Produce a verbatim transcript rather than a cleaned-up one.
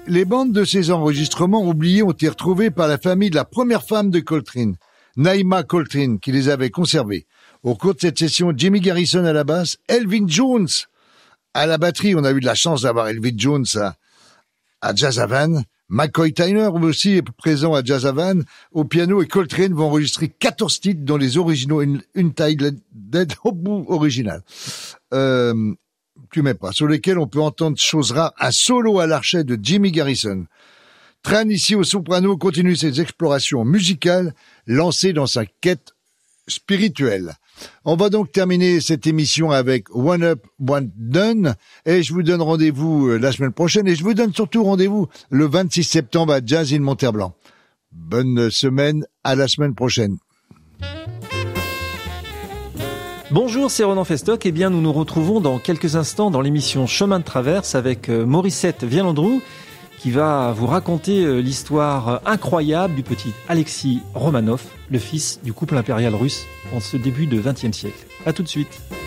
les bandes de ces enregistrements oubliés ont été retrouvées par la famille de la première femme de Coltrane, Naima Coltrane, qui les avait conservées. Au cours de cette session, Jimmy Garrison à la basse, Elvin Jones à la batterie. On a eu de la chance d'avoir Elvin Jones à, à Jazz Havane. McCoy Tyner aussi est présent à Jazz Havane au piano, et Coltrane va enregistrer quatorze titres dont les originaux, une, une taille d'aide au bout original. Euh, tu mets pas, sur lesquels on peut entendre chose rare, un solo à l'archet de Jimmy Garrison. Tran, ici au soprano, continue ses explorations musicales lancées dans sa quête spirituelle. On va donc terminer cette émission avec One Up, One Done, et je vous donne rendez-vous la semaine prochaine, et je vous donne surtout rendez-vous le vingt-six septembre à Jazz in Monterblanc. Bonne semaine, à la semaine prochaine. Bonjour, c'est Ronan Festoc. Eh bien, nous nous retrouvons dans quelques instants dans l'émission Chemin de Traverse avec Morissette Vielandrou, qui va vous raconter l'histoire incroyable du petit Alexis Romanov, le fils du couple impérial russe en ce début de vingtième siècle. À tout de suite.